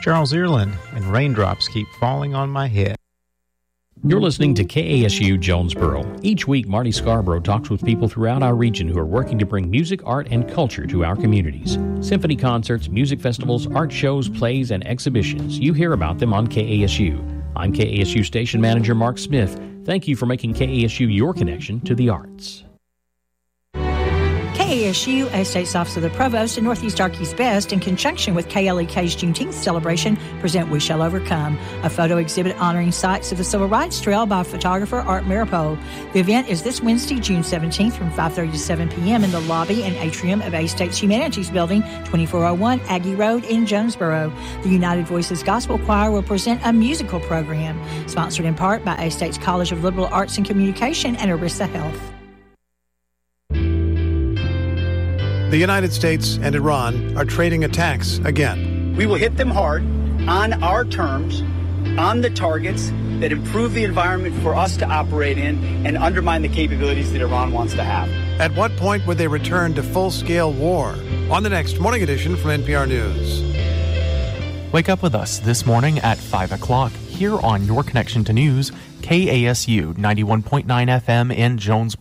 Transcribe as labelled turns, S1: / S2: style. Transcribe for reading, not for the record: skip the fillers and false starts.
S1: Charles Earland, and raindrops keep falling on my head.
S2: You're listening to KASU Jonesboro. Each week, Marty Scarborough talks with people throughout our region who are working to bring music, art, and culture to our communities. Symphony concerts, music festivals, art shows, plays, and exhibitions. You hear about them on KASU. I'm KASU Station Manager Mark Smith. Thank you for making KASU your connection to the arts.
S3: KASU, A State's Office of the Provost, and Northeast Arky's Best, in conjunction with KLEK's Juneteenth celebration, present We Shall Overcome, a photo exhibit honoring sites of the Civil Rights Trail by photographer Art Maripol. The event is this Wednesday, June 17th from 5:30 to 7 p.m. in the lobby and atrium of A State's Humanities Building, 2401 Aggie Road in Jonesboro. The United Voices Gospel Choir will present a musical program, sponsored in part by A State's College of Liberal Arts and Communication and ERISA Health.
S4: The United States and Iran are trading attacks again.
S5: We will hit them hard, on our terms, on the targets that improve the environment for us to operate in and undermine the capabilities that Iran wants to have.
S4: At what point would they return to full-scale war? On the next Morning Edition from NPR News.
S6: Wake up with us this morning at 5 o'clock here on Your Connection to News, KASU 91.9 FM in Jonesboro.